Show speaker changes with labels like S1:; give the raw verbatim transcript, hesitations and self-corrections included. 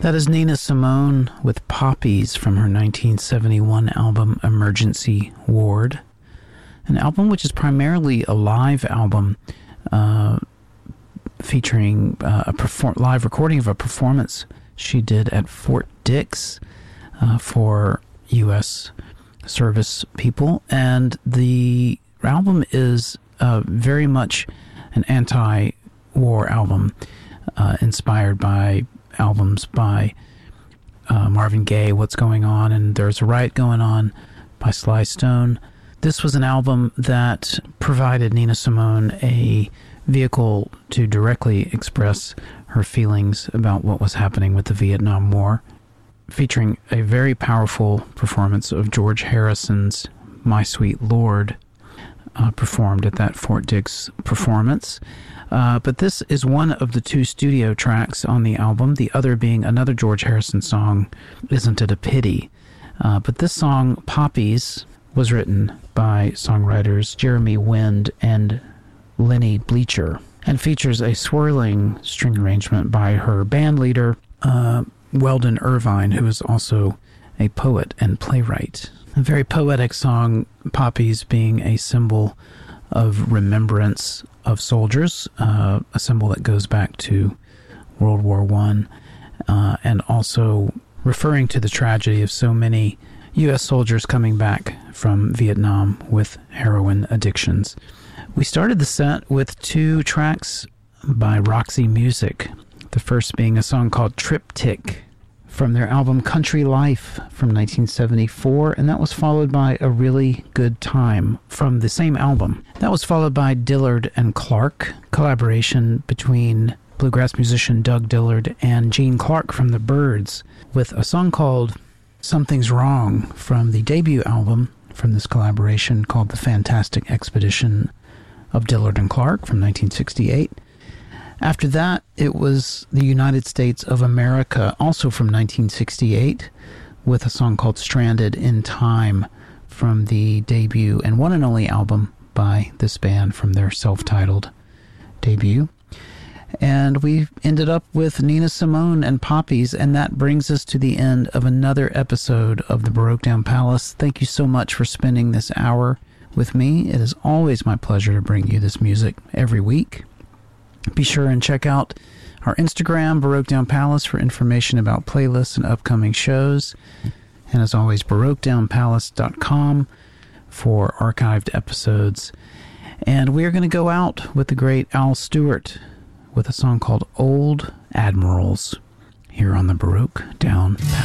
S1: That is Nina Simone with Poppies from her nineteen seventy-one album Emergency Ward, an album which is primarily a live album uh, featuring uh, a perform- live recording of a performance she did at Fort Dix uh, for U S service people. And the album is uh, very much an anti-war album, uh, inspired by albums by uh, Marvin Gaye, What's Going On, and There's a Riot Going On by Sly Stone. This was an album that provided Nina Simone a vehicle to directly express her feelings about what was happening with the Vietnam War, featuring a very powerful performance of George Harrison's My Sweet Lord, uh, performed at that Fort Dix performance. Uh, but this is one of the two studio tracks on the album, the other being another George Harrison song, Isn't It a Pity? Uh, but this song, Poppies, was written by songwriters Jeremy Wind and Lenny Bleacher, and features a swirling string arrangement by her band leader, uh, Weldon Irvine, who is also a poet and playwright. A very poetic song, Poppies being a symbol of remembrance of soldiers, uh, a symbol that goes back to World War One, uh, and also referring to the tragedy of so many U S soldiers coming back from Vietnam with heroin addictions. We started the set with two tracks by Roxy Music, the first being a song called Triptych from their album Country Life from nineteen seventy-four, and that was followed by A Really Good Time from the same album. That was followed by Dillard and Clark, collaboration between bluegrass musician Doug Dillard and Gene Clark from the Byrds, with a song called Something's Wrong from the debut album from this collaboration called The Fantastic Expedition of Dillard and Clark from nineteen sixty-eight. After that, it was the United States of America, also from nineteen sixty-eight, with a song called Stranded in Time from the debut and one and only album by this band from their self-titled debut. And we ended up with Nina Simone and Poppies, and that brings us to the end of another episode of the Baroque Down Palace. Thank you so much for spending this hour with me. It is always my pleasure to bring you this music every week. Be sure and check out our Instagram, Baroque Down Palace, for information about playlists and upcoming shows. And as always, baroque down palace dot com for archived episodes. And we are going to go out with the great Al Stewart with a song called Old Admirals here on the Baroque Down Palace.